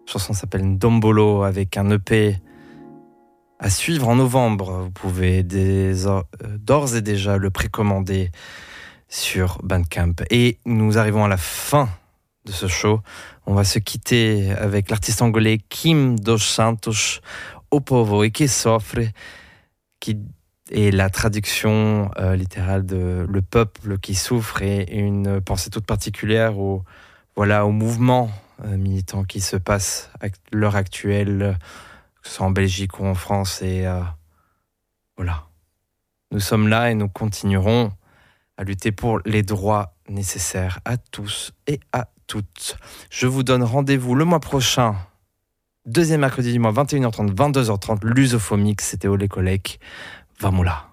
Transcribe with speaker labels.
Speaker 1: chanson s'appelle Ndombolo avec un EP à suivre en novembre. Vous pouvez d'ores et déjà le précommander sur Bandcamp. Et nous arrivons à la fin de ce show. On va se quitter avec l'artiste angolais Kim dos Santos, O Povo e que Sofre, qui est la traduction littérale de le peuple qui souffre, et une pensée toute particulière au mouvement militant qui se passe à l'heure actuelle, que ce soit en Belgique ou en France. Et voilà, nous sommes là et nous continuerons à lutter pour les droits nécessaires à tous et à toutes. Je vous donne rendez-vous le mois prochain, deuxième mercredi du mois, 21h30, 22h30, Lusophomix. C'était Olé Colec. Vamos là.